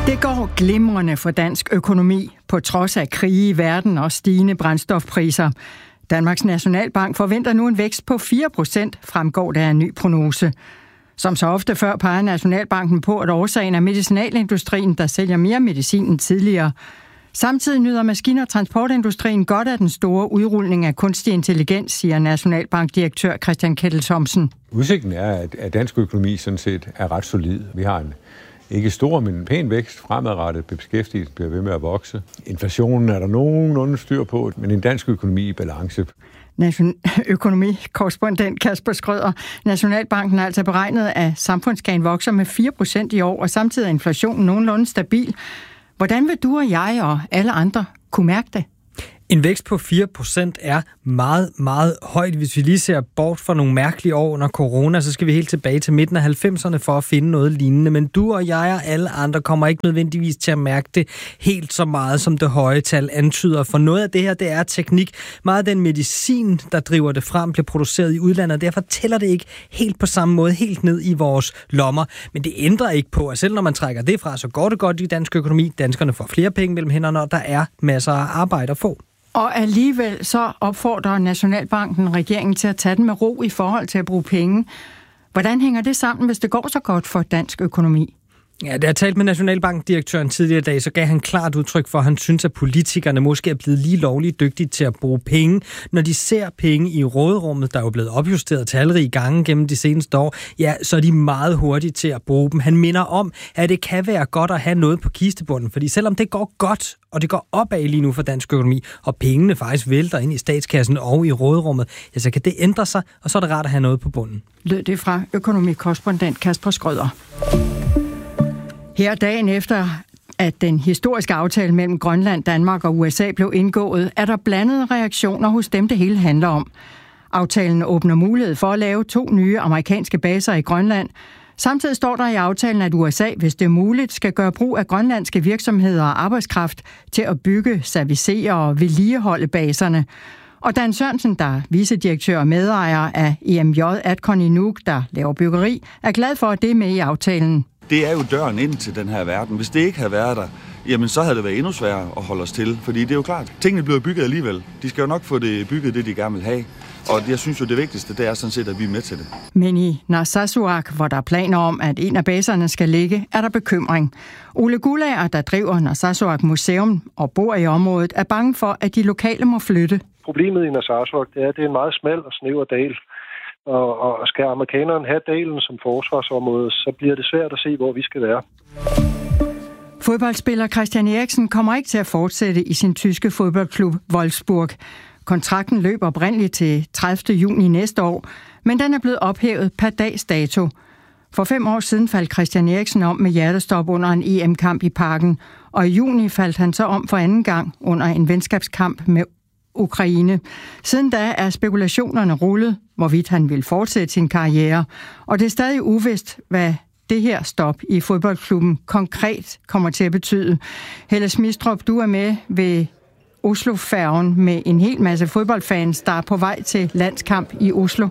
Det går glimrende for dansk økonomi, på trods af krige i verden og stigende brændstofpriser. Danmarks Nationalbank forventer nu en vækst på 4%, fremgår der af en ny prognose. Som så ofte før peger Nationalbanken på, at årsagen er medicinalindustrien, der sælger mere medicin end tidligere. Samtidig nyder maskiner- og transportindustrien godt af den store udrulning af kunstig intelligens, siger Nationalbankdirektør Christian Kettel Thomsen. Udsigten er, at dansk økonomi sådan set er ret solid. Vi har en ikke stor, men en pæn vækst fremadrettet. Beskæftigelsen bliver ved med at vokse. Inflationen er der nogenlunde styr på, men en dansk økonomi i balance. Økonomikorrespondent Kasper Schrøder. Nationalbanken er altså beregnet, at samfundskagen vokser med 4% i år, og samtidig er inflationen nogenlunde stabil. Hvordan vil du og jeg og alle andre kunne mærke det? En vækst på 4% er meget, meget højt. Hvis vi lige ser bort fra nogle mærkelige år under corona, så skal vi helt tilbage til midten af 90'erne for at finde noget lignende. Men du og jeg og alle andre kommer ikke nødvendigvis til at mærke det helt så meget, som det høje tal antyder. For noget af det her, det er teknik. Meget af den medicin, der driver det frem, bliver produceret i udlandet, og derfor tæller det ikke helt på samme måde, helt ned i vores lommer. Men det ændrer ikke på, at selv når man trækker det fra, så går det godt i dansk økonomi. Danskerne får flere penge mellem hænderne, og der er masser af arbejde at få. Og alligevel så opfordrer Nationalbanken regeringen til at tage den med ro i forhold til at bruge penge. Hvordan hænger det sammen, hvis det går så godt for dansk økonomi? Ja, da jeg talte med Nationalbankdirektøren tidligere i dag, så gav han klart udtryk for, at han synes, at politikerne måske er blevet lige lovligt dygtige til at bruge penge. Når de ser penge i råderummet, der er jo blevet opjusteret talrige gange gennem de seneste år, ja, så er de meget hurtige til at bruge dem. Han minder om, at det kan være godt at have noget på kistebunden, fordi selvom det går godt, og det går opad lige nu for dansk økonomi, og pengene faktisk vælter ind i statskassen og i råderummet, ja, så kan det ændre sig, og så er det rart at have noget på bunden. Lød det fra økonomikorrespondent Kasper Schrøder. Her dagen efter, at den historiske aftale mellem Grønland, Danmark og USA blev indgået, er der blandede reaktioner hos dem, det hele handler om. Aftalen åbner mulighed for at lave 2 nye amerikanske baser i Grønland. Samtidig står der i aftalen, at USA, hvis det er muligt, skal gøre brug af grønlandske virksomheder og arbejdskraft til at bygge, servicere og vedligeholde baserne. Og Dan Sørensen, der er vicedirektør og medejer af EMJ Adcon i Nuuk, der laver byggeri, er glad for, at det er med i aftalen. Det er jo døren ind til den her verden. Hvis det ikke havde været der, jamen så havde det været endnu sværere at holde os til. Fordi det er jo klart, tingene bliver bygget alligevel. De skal jo nok få det bygget, det de gerne vil have. Og jeg synes jo, det vigtigste, det er sådan set, at vi er med til det. Men i Narsarsuaq, hvor der er planer om, at en af baserne skal ligge, er der bekymring. Ole Gulager, der driver Narsarsuaq Museum og bor i området, er bange for, at de lokale må flytte. Problemet i Narsarsuaq, det er, at det er en meget smal og snæver dal. Og skal amerikanerne have dalen som forsvarsområde, så bliver det svært at se, hvor vi skal være. Fodboldspiller Christian Eriksen kommer ikke til at fortsætte i sin tyske fodboldklub Wolfsburg. Kontrakten løber oprindeligt til 30. juni næste år, men den er blevet ophævet per dags dato. For 5 år siden faldt Christian Eriksen om med hjertestop under en EM-kamp i Parken, og i juni faldt han så om for anden gang under en venskabskamp med Ukraine. Siden da er spekulationerne rullet, hvorvidt han vil fortsætte sin karriere, og det er stadig uvist, hvad det her stop i fodboldklubben konkret kommer til at betyde. Helle Smistrup, du er med ved Oslo-færgen med en hel masse fodboldfans, der er på vej til landskamp i Oslo.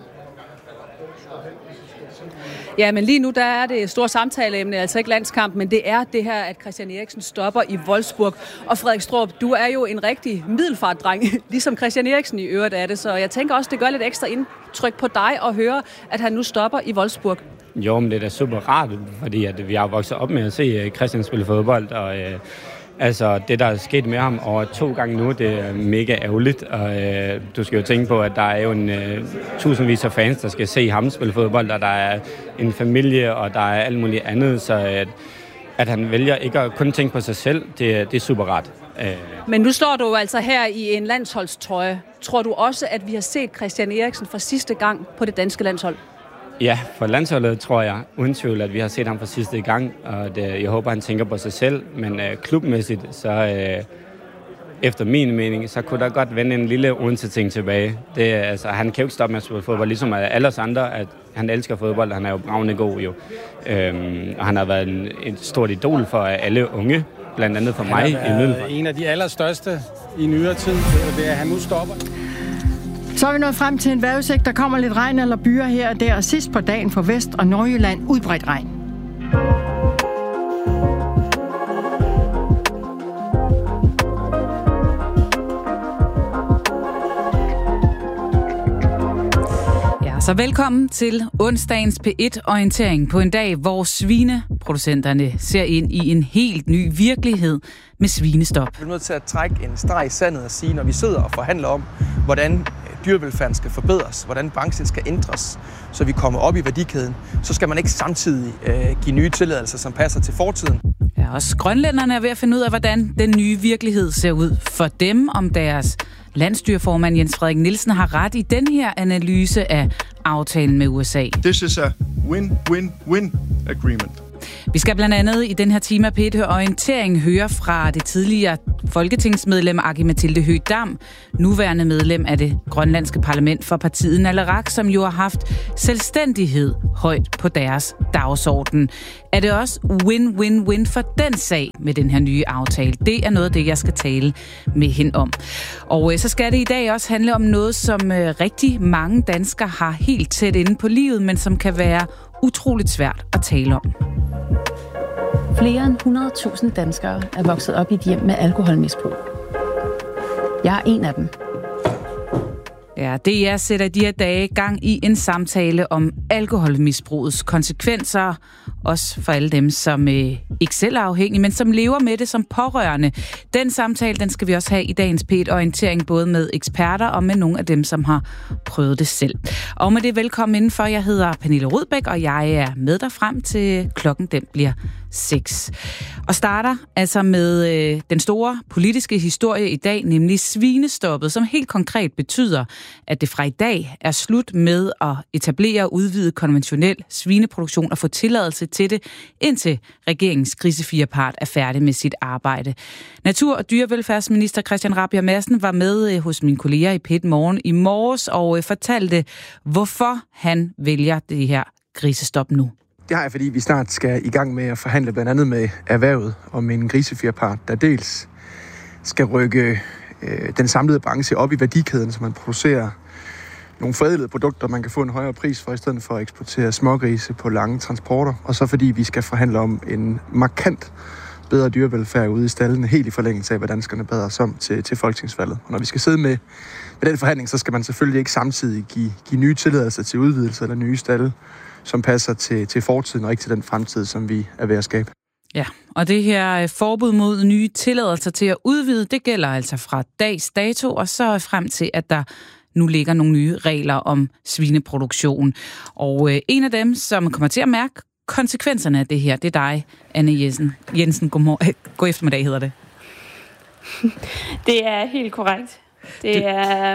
Ja, men lige nu der er det store samtaleemne, altså ikke landskamp, men det er det her, at Christian Eriksen stopper i Wolfsburg. Og Frederik Straarup, du er jo en rigtig middelfartdreng, ligesom Christian Eriksen i øvrigt er det, så jeg tænker også, det gør lidt ekstra indtryk på dig at høre, at han nu stopper i Wolfsburg. Jo, men det er da super rart, fordi at vi har vokset op med at se Christian spille fodbold, og altså det, der er sket med ham over 2 gange nu, det er mega ærgerligt, og du skal jo tænke på, at der er jo tusindvis af fans, der skal se ham spille fodbold, og der er en familie, og der er alt muligt andet, så at han vælger ikke at kun tænke på sig selv, det er super rart. Men nu står du altså her i en landsholdstrøje. Tror du også, at vi har set Christian Eriksen for sidste gang på det danske landshold? Ja, for landsholdet tror jeg uden tvivl, at vi har set ham for sidste gang, og jeg håber, han tænker på sig selv, men klubmæssigt, så efter min mening, så kunne der godt vende en lille Odense-ting tilbage. Altså, han kan jo ikke stoppe med at spille fodbold, ligesom alle os andre, at han elsker fodbold, han er jo bravende god jo. Og han har været et stort idol for alle unge, blandt andet for mig i Middelfart. En af de allerstørste i nyere tid, det er, at han nu stopper. Så er vi nået frem til en vejrudsigt. Der kommer lidt regn eller byer her og der, og sidst på dagen for Vest- og Nordjylland udbredt regn. Så velkommen til onsdagens P1-orientering på en dag, hvor svineproducenterne ser ind i en helt ny virkelighed med svinestop. Vi er nødt til at trække en streg i sandet og sige, når vi sidder og forhandler om, hvordan dyrevelfærden skal forbedres, hvordan branchen skal ændres, så vi kommer op i værdikæden, så skal man ikke samtidig give nye tilladelser, som passer til fortiden. Ja, også grønlænderne er ved at finde ud af, hvordan den nye virkelighed ser ud for dem, om deres landsstyreformand Jens Frederik Nielsen har ret i den her analyse af aftalen med USA. This is a win-win-win agreement. Vi skal blandt andet i den her time af P1-orientering høre fra det tidligere folketingsmedlem Aki-Matilda Høegh-Dam, nuværende medlem af det grønlandske parlament for partiet Naleraq, som jo har haft selvstændighed højt på deres dagsorden. Er det også win-win-win for den sag med den her nye aftale? Det er noget af det, jeg skal tale med hende om. Og så skal det i dag også handle om noget, som rigtig mange danskere har helt tæt inde på livet, men som kan være utroligt svært at tale om. Flere end 100.000 danskere er vokset op i et hjem med alkoholmisbrug. Jeg er en af dem. Ja, DR sætter de her dage gang i en samtale om alkoholmisbrugets konsekvenser, også for alle dem, som ikke selv er afhængige, men som lever med det som pårørende. Den samtale, den skal vi også have i dagens P1-orientering, både med eksperter og med nogle af dem, som har prøvet det selv. Og med det velkommen indenfor. Jeg hedder Pernille Rudbæk, og jeg er med dig frem til klokken den bliver 6. Og starter altså med den store politiske historie i dag, nemlig svinestoppet, som helt konkret betyder, at det fra i dag er slut med at etablere og udvide konventionel svineproduktion og få tilladelse til det, indtil regeringens krisefirepart er færdig med sit arbejde. Natur- og dyrevelfærdsminister Christian Rabjerg Madsen var med hos mine kolleger i P1 Morgen i morges og fortalte, hvorfor han vælger det her grisestop nu. Det har jeg, fordi vi snart skal i gang med at forhandle blandt andet med erhvervet om en grisefirepart, der dels skal rykke den samlede branche op i værdikæden, så man producerer nogle forædlede produkter, man kan få en højere pris for, i stedet for at eksportere smågrise på lange transporter. Og så fordi vi skal forhandle om en markant bedre dyrevelfærd ude i stallene, helt i forlængelse af, hvad danskerne bad os om til folketingsvalget. Og når vi skal sidde med den forhandling, så skal man selvfølgelig ikke samtidig give nye tilladelser til udvidelse eller nye stalle, som passer til fortiden og ikke til den fremtid, som vi er ved at skabe. Ja, og det her forbud mod nye tilladelser til at udvide, det gælder altså fra dags dato, og så frem til, at der nu ligger nogle nye regler om svineproduktion. Og en af dem, som kommer til at mærke konsekvenserne af det her, det er dig, Anne Jensen. God eftermiddag hedder det. Det er helt korrekt. Det er...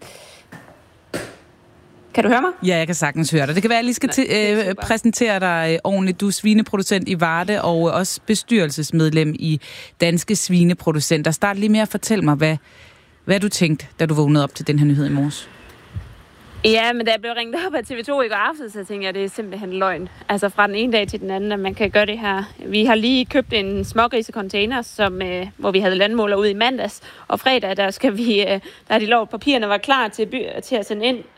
Kan du høre mig? Ja, jeg kan sagtens høre dig. Det kan være, at jeg lige skal præsentere dig ordentligt. Du er svineproducent i Varde og også bestyrelsesmedlem i Danske Svineproducenter. Start lige med at fortælle mig, hvad du tænkte, da du vågnede op til den her nyhed i morges. Ja, men da jeg blev ringet op af TV2 i går aftes, så tænkte jeg, at det er simpelthen løgn. Altså fra den ene dag til den anden, at man kan gøre det her. Vi har lige købt en smågrisecontainer, hvor vi havde landmåler ud i mandags. Og fredag, der er de lov, at papirerne var klar til at sende ind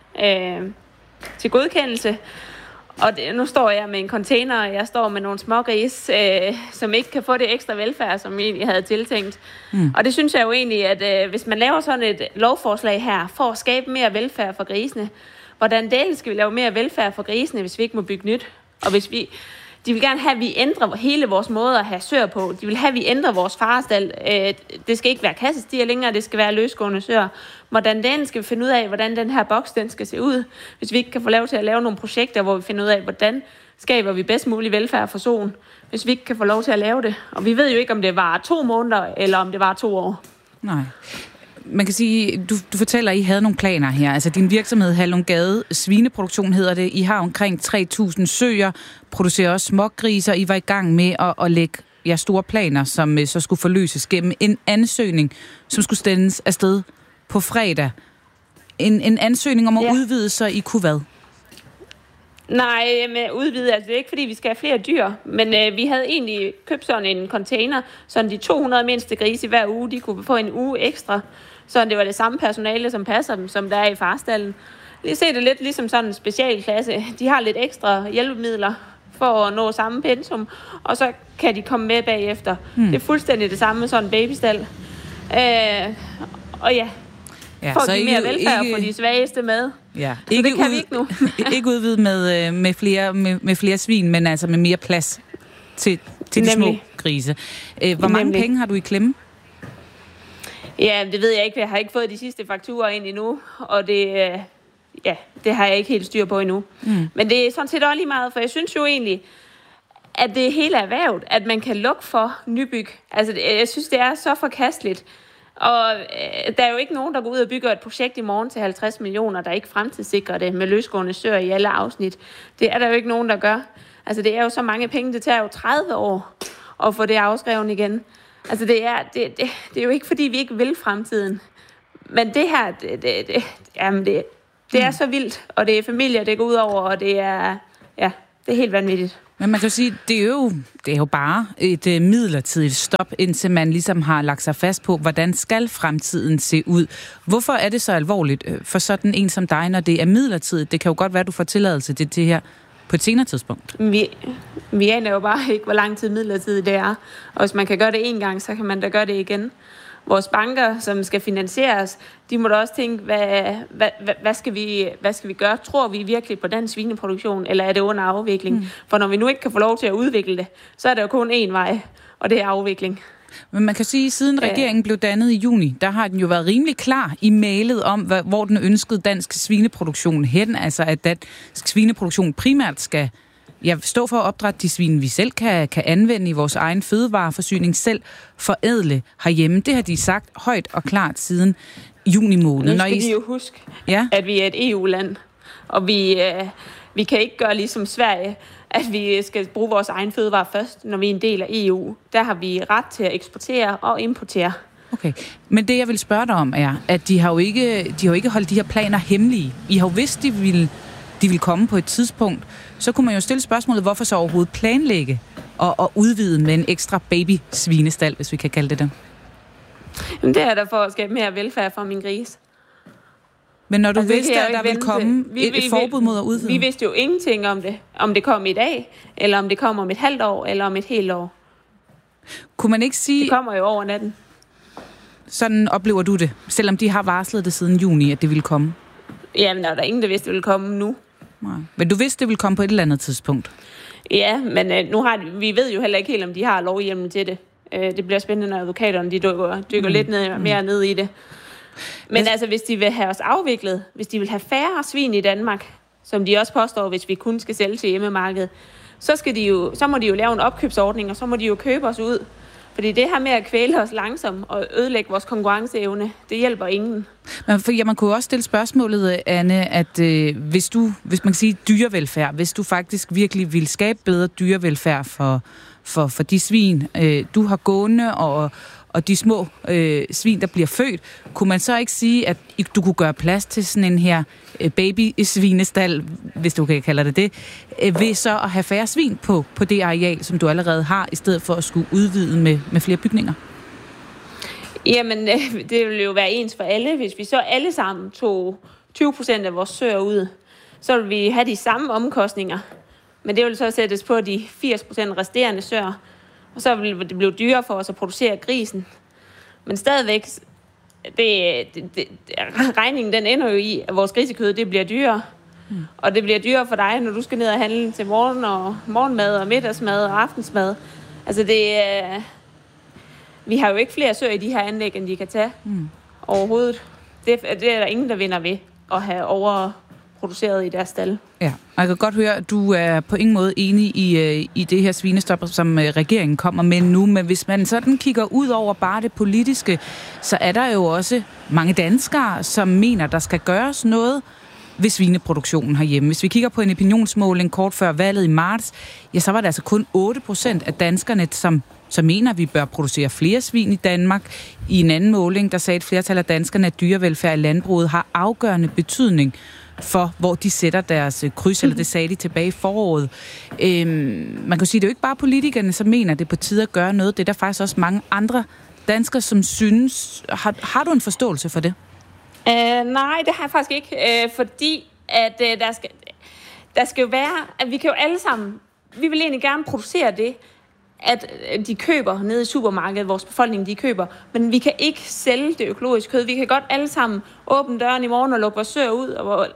til godkendelse. Og nu står jeg med en container, og jeg står med nogle smågris, som ikke kan få det ekstra velfærd, som vi egentlig havde tiltænkt. Og det synes jeg jo egentlig, at hvis man laver sådan et lovforslag her, for at skabe mere velfærd for grisene, hvordan delen skal vi lave mere velfærd for grisene, hvis vi ikke må bygge nyt? Og de vil gerne have, at vi ændrer hele vores måde at have søer på. De vil have, at vi ændrer vores farestald. Det skal ikke være kassestier længere, det skal være løsgående søer. Hvordan den skal vi finde ud af, hvordan den her boks den skal se ud. Hvis vi ikke kan få lov til at lave nogle projekter, hvor vi finder ud af, hvordan skaber vi bedst mulig velfærd for soen. Hvis vi ikke kan få lov til at lave det. Og vi ved jo ikke, om det var 2 måneder, eller om det var 2 år. Nej. Man kan sige, du fortæller, at I havde nogle planer her. Altså din virksomhed Hallunggade Svineproduktion hedder det. I har omkring 3.000 søer, producerer også smågriser. I var i gang med at lægge store planer, som så skulle forløses gennem en ansøgning, som skulle sendes afsted på fredag. En ansøgning om at udvide, så I kunne hvad? Nej, med udvide, altså det er ikke fordi, vi skal have flere dyr, men vi havde egentlig købt sådan en container, så de 200 mindste grise hver uge, de kunne få en uge ekstra, så det var det samme personale, som passer dem, som der er i farstallen. Lige se det lidt ligesom sådan en specialklasse. De har lidt ekstra hjælpemidler for at nå samme pensum, og så kan de komme med bagefter. Det er fuldstændig det samme med sådan en babystald. Og ja, for at give mere velfærd for de svageste med. Ja. Så det kan vi ikke nu. Ikke udvide med flere svin, men altså med mere plads til de små grise. Hvor mange penge har du i klemme? Ja, det ved jeg ikke. Jeg har ikke fået de sidste fakturer ind endnu, og det har jeg ikke helt styr på endnu. Men det er sådan set også lige meget, for jeg synes jo egentlig, at det er hele erhvervet, at man kan lukke for nybyg. Altså, jeg synes, det er så forkasteligt. Og der er jo ikke nogen, der går ud og bygger et projekt i morgen til 50 millioner, der ikke fremtidssikrer det med løsgående søer i alle afsnit. Det er der jo ikke nogen, der gør. Altså, det er jo så mange penge, det tager jo 30 år at få det afskrevet igen. Altså, det er jo ikke, fordi vi ikke vil fremtiden. Men det her, det er så vildt, og det er familier, det går ud over, og det er helt vanvittigt. Men man kan jo sige, det er jo bare et midlertidigt stop, indtil man ligesom har lagt sig fast på, hvordan skal fremtiden se ud. Hvorfor er det så alvorligt for sådan en som dig, når det er midlertidigt? Det kan jo godt være, at du får tilladelse til det her på et senere tidspunkt. Vi aner jo bare ikke, hvor lang tid midlertidigt det er. Og hvis man kan gøre det en gang, så kan man da gøre det igen. Vores banker, som skal finansieres, de må da også tænke, hvad skal vi gøre? Tror vi virkelig på den svineproduktion, eller er det under afvikling? For når vi nu ikke kan få lov til at udvikle det, så er der jo kun én vej, og det er afvikling. Men man kan sige, at siden regeringen blev dannet i juni, der har den jo været rimelig klar i mailet om, hvor den ønskede dansk svineproduktion hen. Altså at dansk svineproduktion primært skal stå for at opdrætte de svin, vi selv kan anvende i vores egen fødevareforsyning, selv forædle herhjemme. Det har de sagt højt og klart siden juni måned. Nu skal de jo huske, at vi er et EU-land, og vi kan ikke gøre ligesom Sverige, at vi skal bruge vores egen fødevare først, når vi er en del af EU. Der har vi ret til at eksportere og importere. Okay, men det jeg vil spørge dig om er, at de har jo ikke holdt de her planer hemmelige. I har jo vidst, de ville komme på et tidspunkt. Så kunne man jo stille spørgsmålet, hvorfor så overhovedet planlægge og udvide med en ekstra baby-svinestald, hvis vi kan kalde det det? Jamen, det er der for at skabe mere velfærd for min gris. Men når du vidste, at der ville komme et forbud mod at udvide? Vi vidste jo ingenting om det. Om det kom i dag, eller om det kommer om et halvt år, eller om et helt år. Kunne man ikke sige... Det kommer jo over natten. Sådan oplever du det, selvom de har varslet det siden juni, at det ville komme? Jamen, der er ingen, der vidste, det ville komme nu. Nej. Men du vidste, det ville komme på et eller andet tidspunkt? Ja, men vi ved jo heller ikke helt, om de har lovhjemmel til det. Det bliver spændende, når advokaterne dykker lidt mere ned i det. Men altså, hvis de vil have os afviklet, hvis de vil have færre svin i Danmark, som de også påstår, hvis vi kun skal sælge til hjemmemarkedet, så må de jo lave en opkøbsordning, og så må de jo købe os ud. Fordi det her med at kvæle os langsomt og ødelægge vores konkurrenceevne, det hjælper ingen. Men man kunne også stille spørgsmålet, Anne, at hvis man kan sige dyrevelfærd, hvis du faktisk virkelig vil skabe bedre dyrevelfærd for de svin, du har gående og de små svin, der bliver født, kunne man så ikke sige, at du kunne gøre plads til sådan en her baby-svinestal, hvis du kan kalde det, ved så at have færre svin på det areal, som du allerede har, i stedet for at skulle udvide med flere bygninger? Jamen, det ville jo være ens for alle. Hvis vi så alle sammen tog 20% af vores søer ud, så ville vi have de samme omkostninger. Men det ville så sættes på de 80% resterende søer. Og så vil det blive dyrere for os at producere grisen. Men stadigvæk, regningen den ender jo i, at vores grisekød det bliver dyrere. Og det bliver dyrere for dig, når du skal ned og handle til morgenmad og middagsmad og aftensmad. Altså vi har jo ikke flere søer i de her anlæg, end de kan tage overhovedet. Det er der ingen, der vinder ved at have overproduceret i deres stalde. Ja, og jeg kan godt høre, at du er på ingen måde enig i det her svinestop, som regeringen kommer med nu. Men hvis man sådan kigger ud over bare det politiske, så er der jo også mange danskere, som mener, der skal gøres noget ved svineproduktionen herhjemme. Hvis vi kigger på en opinionsmåling kort før valget i marts, ja, så var det altså kun 8% af danskerne, som mener, at vi bør producere flere svin i Danmark. I en anden måling, der sagde et flertal af danskerne, at dyrevelfærd i landbruget har afgørende betydning for, hvor de sætter deres kryds, eller det sagde de tilbage i foråret. Man kan sige, det er jo ikke bare politikerne, som mener, at det er på tide at gøre noget. Det er der faktisk også mange andre danskere, som synes. Har du en forståelse for det? Nej, det har jeg faktisk ikke, fordi at der skal jo være, at vi kan jo alle sammen, vi vil egentlig gerne producere det, at de køber nede i supermarkedet, vores befolkning, de køber, men vi kan ikke sælge det økologiske kød. Vi kan godt alle sammen åbne døren i morgen og lukke vores søer ud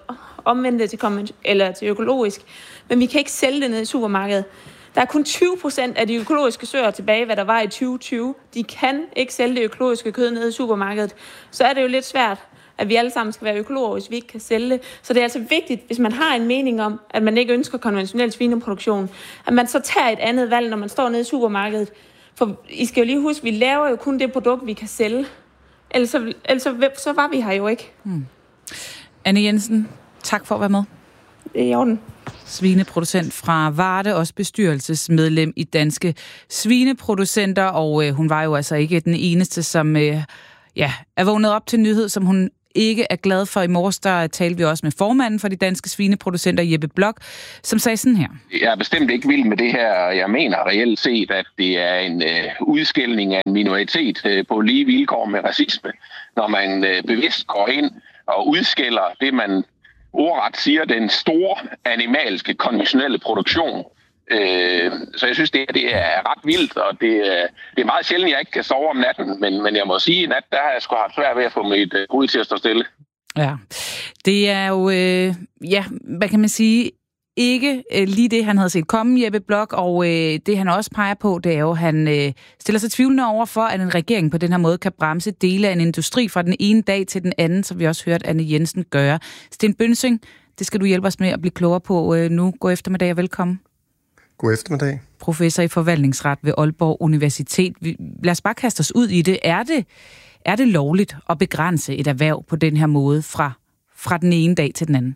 omvende det til økologisk, men vi kan ikke sælge det ned i supermarkedet. Der er kun 20% af de økologiske søer tilbage, hvad der var i 2020. De kan ikke sælge det økologiske kød ned i supermarkedet. Så er det jo lidt svært, at vi alle sammen skal være økologer, hvis vi ikke kan sælge det. Så det er altså vigtigt, hvis man har en mening om, at man ikke ønsker konventionel svineproduktion, at man så tager et andet valg, når man står nede i supermarkedet. For I skal jo lige huske, vi laver jo kun det produkt, vi kan sælge. Ellers så var vi her jo ikke. Anne Jensen, tak for at være med. Det er i orden. Svineproducent fra Varde, også bestyrelsesmedlem i Danske Svineproducenter, og hun var jo altså ikke den eneste, som er vågnet op til nyhed, som hun ikke er glad for. I morges, der talte vi også med formanden for de danske svineproducenter, Jeppe Blok, som sagde sådan her. Jeg er bestemt ikke vild med det her. Jeg mener reelt set, at det er en udskældning af en minoritet på lige vilkår med racisme, når man bevidst går ind og udskælder det, man ordret siger, den store animalske konventionelle produktion. Så jeg synes, det er ret vildt, og det er meget sjældent, jeg ikke kan sove om natten, men jeg må sige, at i nat, der har jeg sgu haft svært ved at få mit hoved til at stå stille. Ja, det er jo, hvad kan man sige, ikke lige det, han havde set komme, Jeppe Blok, og det han også peger på, det er jo, at han stiller sig tvivlende over for, at en regering på den her måde kan bremse dele af en industri fra den ene dag til den anden, som vi også hørte Anne Jensen gøre. Sten Bønsing, det skal du hjælpe os med at blive klogere på nu. God eftermiddag og velkommen. God eftermiddag. Professor i forvaltningsret ved Aalborg Universitet. Lad os bare kaste os ud i det. Er det lovligt at begrænse et erhverv på den her måde fra den ene dag til den anden?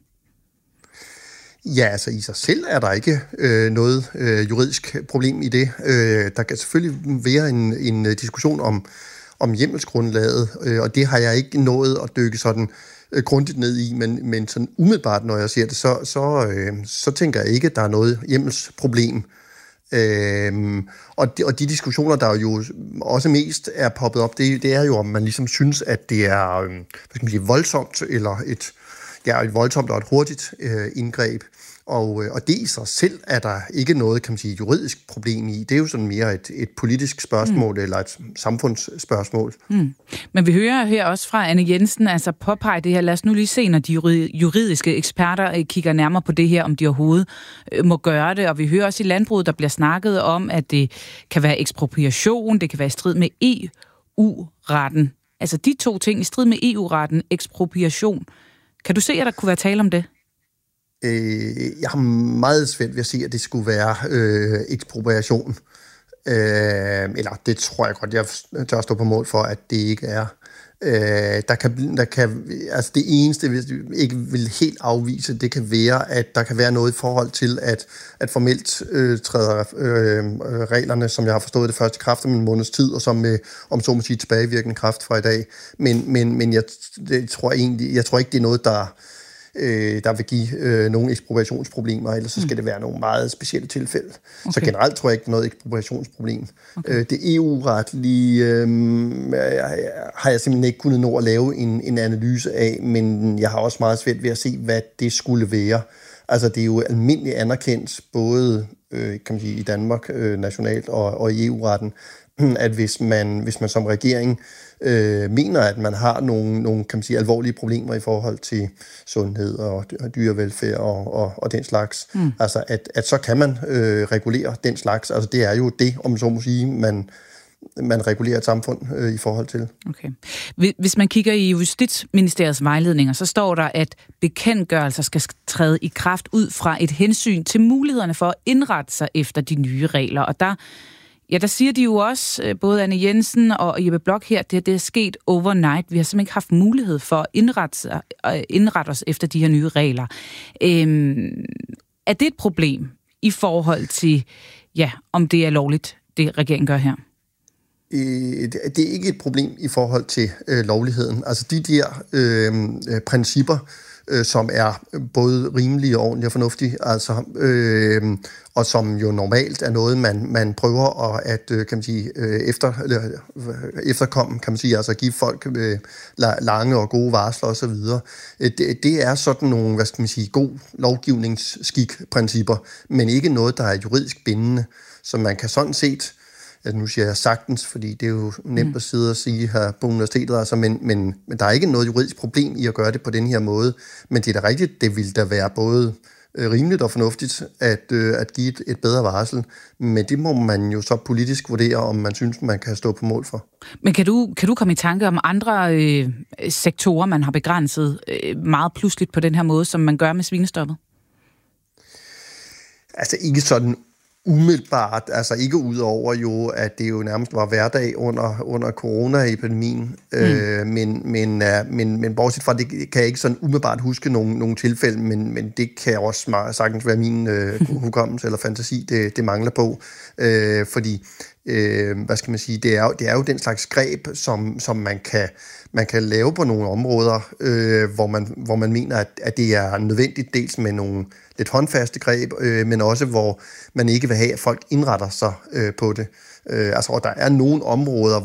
Ja, altså i sig selv er der ikke noget juridisk problem i det. Der kan selvfølgelig være en diskussion om hjemmelsgrundlaget, og det har jeg ikke nået at dykke sådan grundigt ned i, men sådan umiddelbart, når jeg ser det, så tænker jeg ikke, at der er noget hjemmelsproblem. Og de diskussioner, der jo også mest er poppet op, det er jo, om man ligesom synes, at det er hvad skal man sige, voldsomt, eller et voldsomt og et hurtigt indgreb. Og det i sig selv er der ikke noget, kan man sige, juridisk problem i. Det er jo sådan mere et politisk spørgsmål, eller et samfundsspørgsmål. Men vi hører her også fra Anne Jensen, altså påpege det her. Lad os nu lige se, når de juridiske eksperter kigger nærmere på det her, om de overhovedet må gøre det. Og vi hører også i landbruget, der bliver snakket om, at det kan være ekspropriation, det kan være i strid med EU-retten. Altså de to ting i strid med EU-retten, ekspropriation. Kan du se, at der kunne være tale om det? Jeg har meget svært ved at se, at det skulle være ekspropriation. Eller det tror jeg godt, jeg tør stå på mål for, at det ikke er. Altså det eneste, hvis vi ikke vil helt afvise, det kan være, at der kan være noget i forhold til, at formelt træder reglerne, som jeg har forstået det, først i kraft om en måneds tid, og som med, om så må sige, tilbagevirkende kraft fra i dag. Men jeg tror ikke, det er noget, der vil give nogle ekspropriationsproblemer, ellers så skal det være nogle meget specielle tilfælde. Okay. Så generelt tror jeg ikke, det er noget ekspropriationsproblem. Okay. Det EU-retlige har jeg simpelthen ikke kunnet nå at lave en analyse af, men jeg har også meget svært ved at se, hvad det skulle være. Altså det er jo almindeligt anerkendt, både kan man sige, i Danmark nationalt og i EU-retten, at hvis man som regering mener, at man har nogle kan man sige, alvorlige problemer i forhold til sundhed og dyrevelfærd og den slags, altså at så kan man regulere den slags. Altså det er jo det, om så må sige, man regulerer et samfund i forhold til. Okay. Hvis man kigger i Justitsministeriets vejledninger, så står der, at bekendtgørelser skal træde i kraft ud fra et hensyn til mulighederne for at indrette sig efter de nye regler. Og der siger de jo også, både Anne Jensen og Jeppe Blok her, det er sket overnight. Vi har simpelthen ikke haft mulighed for at indrette os efter de her nye regler. Er det et problem i forhold til, om det er lovligt, det regeringen gør her? Det er ikke et problem i forhold til lovligheden. Altså de der principper, som er både rimelige og ordentlige og fornuftige, altså, og som jo normalt er noget, man prøver at kan man sige, efterkomme, kan man sige, altså give folk lange og gode varsler osv. Det er sådan nogle, hvad skal man sige, god lovgivningsskik-principper, men ikke noget, der er juridisk bindende, så man kan sådan set nu siger jeg sagtens, fordi det er jo nemt at sidde og sige her på universitetet, altså, men der er ikke noget juridisk problem i at gøre det på den her måde. Men det er da rigtigt, det ville da være både rimeligt og fornuftigt at give et bedre varsel. Men det må man jo så politisk vurdere, om man synes, man kan stå på mål for. Men kan du komme i tanke om andre sektorer, man har begrænset meget pludseligt på den her måde, som man gør med svinestoppet? Altså ikke sådan umiddelbart, altså ikke ud over jo, at det jo nærmest var hverdag under coronaepidemien, men bortset fra det kan jeg ikke sådan umiddelbart huske nogle tilfælde, men det kan også sagtens være min hukommelse eller fantasi, det mangler på, fordi hvad skal man sige, det er jo den slags greb, som man kan lave på nogle områder, hvor man mener, at det er nødvendigt, dels med nogle lidt håndfaste greb, men også hvor man ikke vil have, at folk indretter sig på det. Og der er nogle områder,